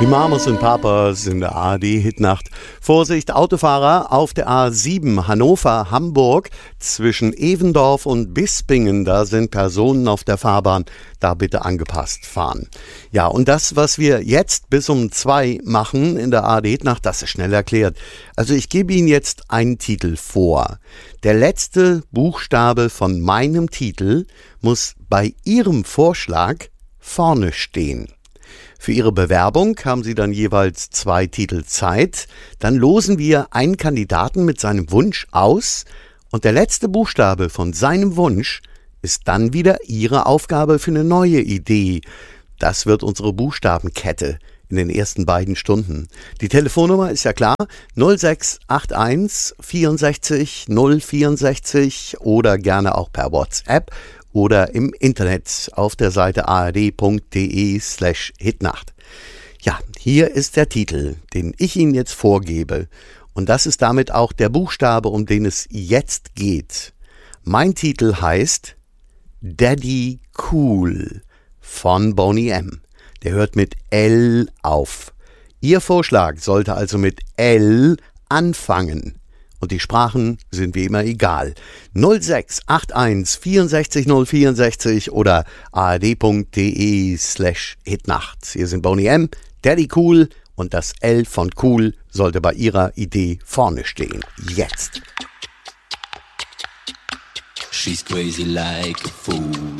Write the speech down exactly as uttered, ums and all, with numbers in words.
Die Mamas und Papas in der A R D-Hitnacht. Vorsicht, Autofahrer auf der A sieben Hannover-Hamburg zwischen Evendorf und Bispingen. Da sind Personen auf der Fahrbahn. Da bitte angepasst fahren. Ja, und das, was wir jetzt bis um zwei machen in der A R D-Hitnacht, das ist schnell erklärt. Also ich gebe Ihnen jetzt einen Titel vor. Der letzte Buchstabe von meinem Titel muss bei Ihrem Vorschlag vorne stehen. Für Ihre Bewerbung haben Sie dann jeweils zwei Titel Zeit. Dann losen wir einen Kandidaten mit seinem Wunsch aus und der letzte Buchstabe von seinem Wunsch ist dann wieder Ihre Aufgabe für eine neue Idee. Das wird unsere Buchstabenkette in den ersten beiden Stunden. Die Telefonnummer ist ja klar, null sechs acht eins vierundsechzig null vierundsechzig oder gerne auch per WhatsApp oder im Internet auf der Seite ard.de slash hitnacht. Ja, hier ist der Titel, den ich Ihnen jetzt vorgebe. Und das ist damit auch der Buchstabe, um den es jetzt geht. Mein Titel heißt Daddy Cool von Boney M. Der hört mit L auf. Ihr Vorschlag sollte also mit L anfangen. Und die Sprachen sind wie immer egal. null sechs acht eins vierundsechzig null vierundsechzig oder ard.de slash hitnacht. Hier sind Boney M, Daddy Cool und das L von Cool sollte bei Ihrer Idee vorne stehen. Jetzt. She's crazy like a fool.